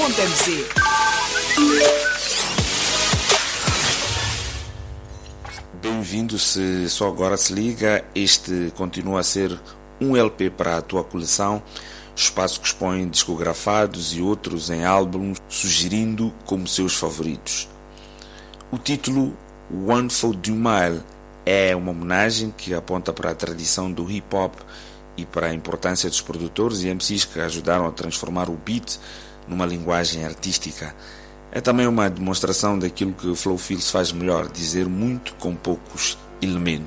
Bem-vindo, se só agora se liga, este continua a ser um LP para a tua coleção, espaço que expõe discografados e outros em álbuns, sugerindo como seus favoritos. O título One for the Mile é uma homenagem que aponta para a tradição do hip-hop e para a importância dos produtores e MCs que ajudaram a transformar o beat numa linguagem artística. É também uma demonstração daquilo que o Flow Fields faz melhor, dizer muito com poucos elementos.